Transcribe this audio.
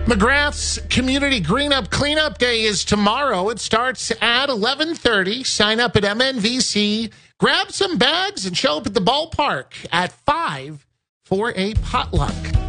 McGrath's Community Green Up Cleanup Day is tomorrow. It starts at 11:30. Sign up at MNVC. Grab some bags and show up at the ballpark at 5 for a potluck.